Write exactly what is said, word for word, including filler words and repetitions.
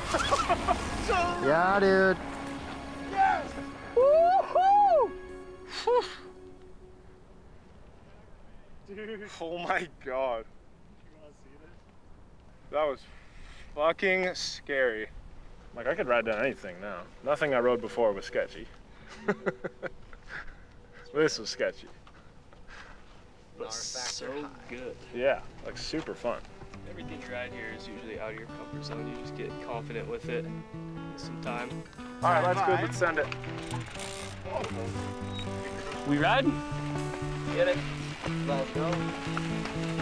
Yeah, dude. Yes! Woohoo! Dude. Oh my God. You wanna see this? That was fucking scary. Like, I could ride down anything now. Nothing I rode before was sketchy. This was sketchy. But so good. Yeah, like super fun. Everything you ride here is usually out of your comfort zone. You just get confident with it. Get some time. All right, that's good. Let's send it. We ride? Get it. Let's go.